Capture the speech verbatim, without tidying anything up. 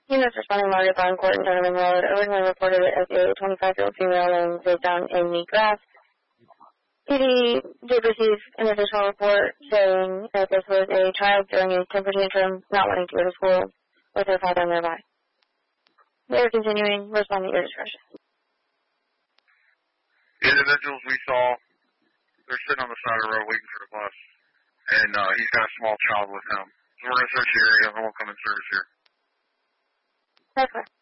Units responding Margaret Bond Court and Donovan Road originally reported it as a twenty-five-year-old female laying face down in the grass. P D did receive an additional report saying that this was a child during a temper tantrum, not wanting to go to school, with her father nearby. They are continuing. Respond at your discretion. The individuals we saw, they're sitting on the side of the road waiting for the bus, and uh, he's got a small child with him. So we're going to search the area, and we'll come and service here. That's fine.